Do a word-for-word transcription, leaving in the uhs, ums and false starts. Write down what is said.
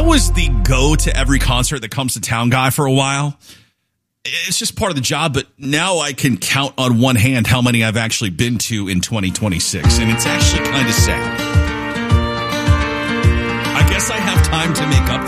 was the go to every concert that comes to town guy for a while. It's just part of the job, but now I can count on one hand how many I've actually been to in twenty twenty-six, and it's actually kind of sad. I guess I have time to make up